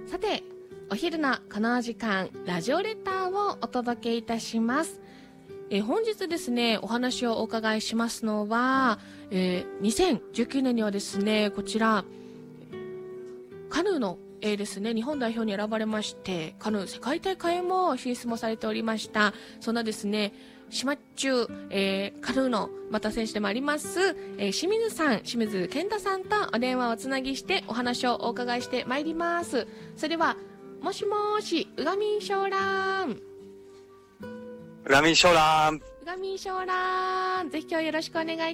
さて、お昼のこの時間、ラジオレターをお届けいたします。本日ですね、お話をお伺いしますのは、2019年にはですね、こちらカヌーのですね、日本代表に選ばれまして、カヌー世界大会も進出もされておりました。そんなですね、島中、カヌーのまた選手でもあります、清水健太さんとお電話をつなぎしてお話をお伺いしてまいります。それでは、もしもーし、うがみんしょうらん。 うがみんしょうらん。 うがみんしょうらん。ぜひ今日よろしくお願いい